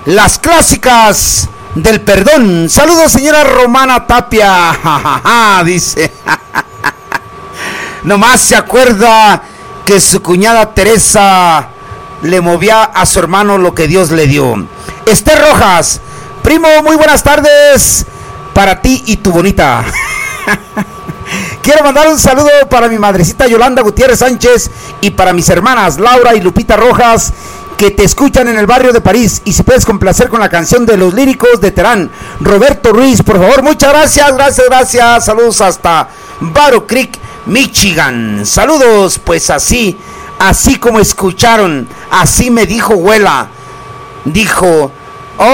las clásicas del perdón. Saludos, señora Romana Tapia. Dice. Nomás se acuerda que su cuñada Teresa le movía a su hermano lo que Dios le dio. Esther Rojas, primo, muy buenas tardes para ti y tu bonita. Quiero mandar un saludo para mi madrecita Yolanda Gutiérrez Sánchez y para mis hermanas Laura y Lupita Rojas, que te escuchan en el barrio de París. Y si puedes complacer con la canción de Los Líricos de Terán, Roberto Ruiz, por favor. Muchas gracias. Saludos hasta Battle Creek, Michigan. Saludos, pues así como escucharon, así me dijo Huela. Dijo: